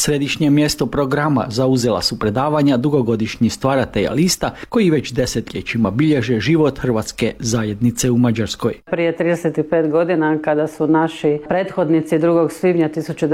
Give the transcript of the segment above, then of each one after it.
Središnje mjesto programa zauzela su predavanja dugogodišnjih stvaratelja lista koji već desetljećima bilježe život hrvatske zajednice u Mađarskoj. Prije 35 godina kada su naši prethodnici 2. svibnja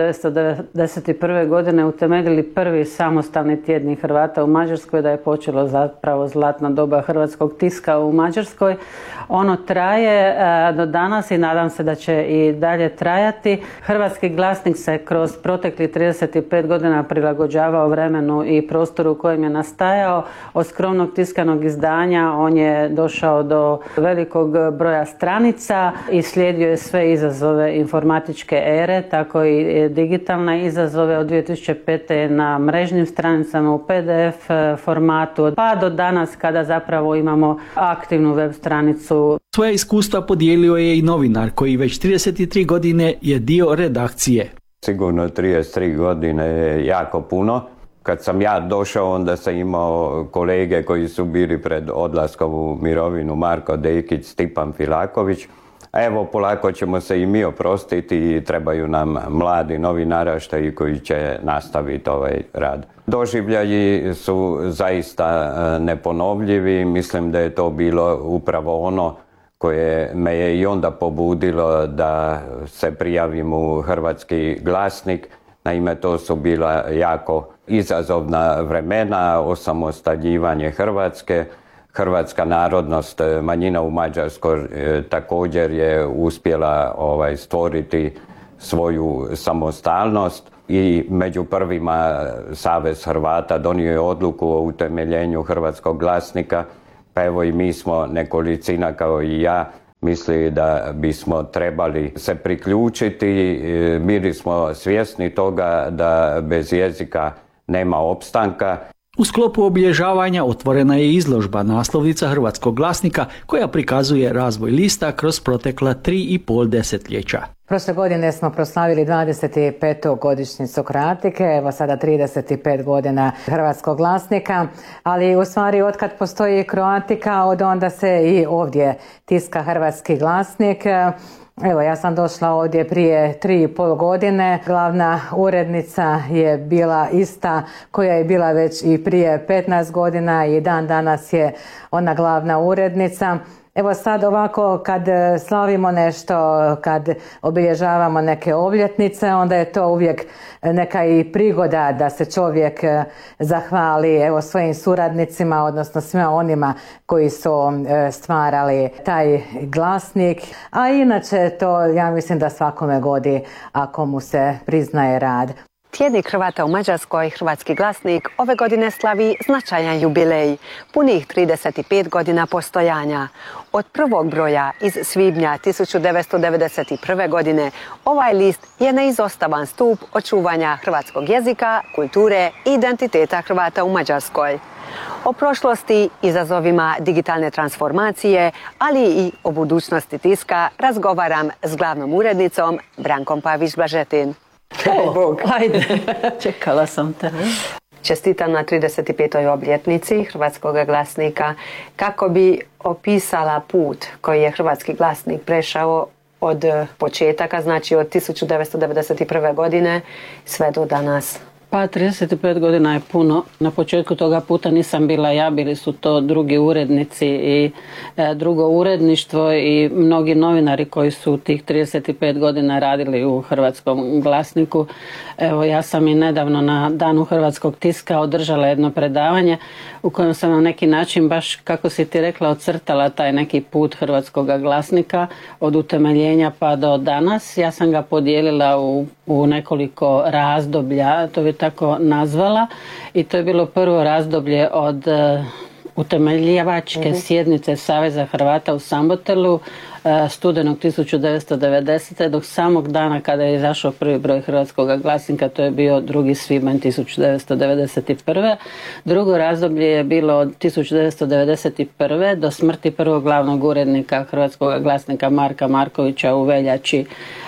1991. godine utemeljili prvi samostalni tjednik Hrvata u Mađarskoj, da je počelo zapravo zlatna doba hrvatskog tiska u Mađarskoj. Ono traje do danas i nadam se da će i dalje trajati. Hrvatski glasnik se kroz proteklih 35 godina prilagođavao vremenu i prostoru u kojem je nastajao. Od skromnog tiskanog izdanja on je došao do velikog broja stranica i slijedio je sve izazove informatičke ere, tako i digitalne izazove. Od 2005. na mrežnim stranicama u PDF formatu, pa do danas kada zapravo imamo aktivnu web stranicu. Svoja iskustva podijelio je i novinar koji već 33 godine je dio redakcije. Sigurno 33 godine je jako puno. Kad sam ja došao, onda sam imao kolege koji su bili pred odlaskom u mirovinu, Marko Dekić, Stipan Filaković. Evo, polako ćemo se i mi oprostiti i trebaju nam mladi novi naraštaji koji će nastaviti ovaj rad. Doživljaji su zaista neponovljivi. Mislim da je to bilo upravo ono koje me je i onda pobudilo da se prijavim u Hrvatski glasnik. Naime, to su bila jako izazovna vremena, osamostaljivanje Hrvatske. Hrvatska narodnost, manjina u Mađarskoj također je uspjela stvoriti svoju samostalnost i među prvima Savez Hrvata donio je odluku o utemeljenju Hrvatskog glasnika. Pa evo i mi smo, nekolicina kao i ja, mislili da bismo trebali se priključiti. Bili smo svjesni toga da bez jezika nema opstanka. U sklopu obilježavanja otvorena je izložba naslovnica Hrvatskog glasnika koja prikazuje razvoj lista kroz protekla 3,5 desetljeća. Prošle godine smo proslavili 25. godišnjicu Kroatike, evo sada 35 godina Hrvatskog glasnika, ali u stvari otkad postoji Kroatika, od onda se i ovdje tiska Hrvatski glasnik. Evo, ja sam došla ovdje prije 3,5 godine. Glavna urednica je bila ista koja je bila već i prije 15 godina i dan danas je ona glavna urednica. Evo sad ovako kad slavimo nešto, kad obilježavamo neke obljetnice, onda je to uvijek neka i prigoda da se čovjek zahvali evo svojim suradnicima, odnosno svima onima koji su stvarali taj glasnik. A inače to ja mislim da svakome godi ako mu se priznaje rad. Tjednik Hrvata u Mađarskoj, Hrvatski glasnik, ove godine slavi značajan jubilej, punih 35 godina postojanja. Od prvog broja iz svibnja 1991. godine ovaj list je neizostavan stup očuvanja hrvatskog jezika, kulture i identiteta Hrvata u Mađarskoj. O prošlosti, izazovima digitalne transformacije, ali i o budućnosti tiska razgovaram s glavnom urednicom Brankom Pavić-Blažetin. Ajde, čekala sam te. Čestitam na 35. obljetnici Hrvatskog glasnika. Kako bi opisala put koji je Hrvatski glasnik prešao od početaka, znači od 1991. godine sve do danas? Pa 35 godina je puno. Na početku toga puta nisam bila ja, bili su to drugi urednici i drugo uredništvo i mnogi novinari koji su tih 35 godina radili u Hrvatskom glasniku. Evo, ja sam i nedavno na Danu Hrvatskog tiska održala jedno predavanje u kojem sam na neki način, baš kako si ti rekla, ocrtala taj neki put Hrvatskog glasnika od utemeljenja pa do danas. Ja sam ga podijelila u nekoliko razdoblja, to bi tako nazvala, i to je bilo prvo razdoblje od utemeljivačke sjednice Saveza Hrvata u Sambotelu studenog 1990. dok samog dana kada je izašao prvi broj Hrvatskog glasnika, to je bio 2. svibanj 1991. Drugo razdoblje je bilo od 1991. do smrti prvog glavnog urednika Hrvatskog glasnika Marka Markovića u veljači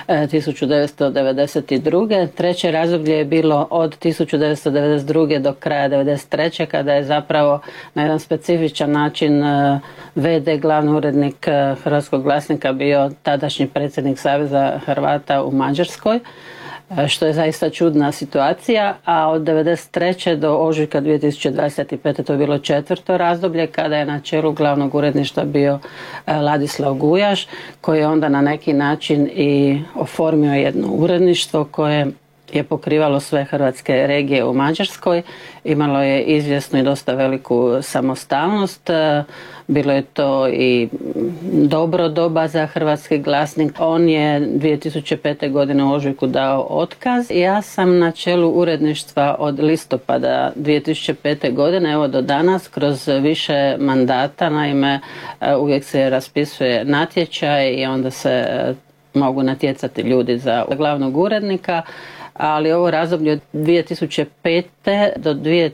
1992. Treće razdoblje je bilo od 1992. do kraja 1993. kada je zapravo na jedan specifičan način VD glavni urednik Hrvatskog glasnika bio tadašnji predsjednik Saveza Hrvata u Mađarskoj. što je zaista čudna situacija, a od 1993. do ožujka 2025. to je bilo 4. razdoblje kada je na čelu glavnog uredništva bio Ladislav Gujaš, koji je onda na neki način i oformio jedno uredništvo koje je pokrivalo sve hrvatske regije u Mađarskoj. Imalo je izvjesnu i dosta veliku samostalnost. Bilo je to i dobro doba za Hrvatski glasnik. On je 2005. godine u ožujku dao otkaz. Ja sam na čelu uredništva od listopada 2005. godine, evo do danas, kroz više mandata. Naime, uvijek se raspisuje natječaj i onda se mogu natjecati ljudi za glavnog urednika. Ali ovo razdoblje od 2005. do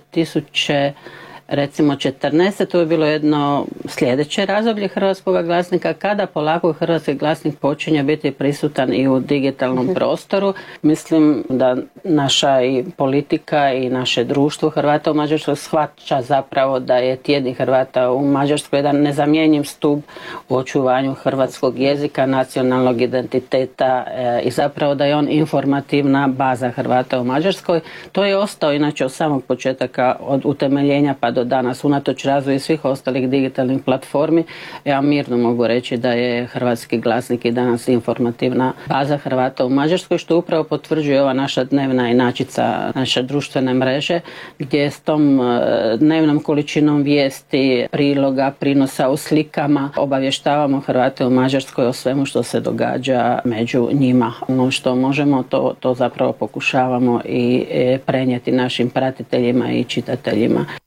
2014. to je bilo jedno sljedeće razdoblje Hrvatskog glasnika, kada polako Hrvatski glasnik počinje biti prisutan i u digitalnom prostoru. Mislim da naša i politika i naše društvo Hrvata u Mađarskoj shvaća zapravo da je tjedni Hrvata u Mađarskoj jedan nezamjenjiv stup u očuvanju hrvatskog jezika, nacionalnog identiteta i zapravo da je on informativna baza Hrvata u Mađarskoj. To je ostao inače od samog početaka, od utemeljenja pa do danas, unatoč razvoju svih ostalih digitalnih platformi. Ja mirno mogu reći da je Hrvatski glasnik i danas informativna baza Hrvata u Mađarskoj, što upravo potvrđuje ova naša dnevna inačica, naše društvene mreže, gdje s tom dnevnom količinom vijesti, priloga, prinosa u slikama obavještavamo Hrvate u Mađarskoj o svemu što se događa među njima. Ono što možemo, to zapravo pokušavamo i prenijeti našim pratiteljima i čitateljima.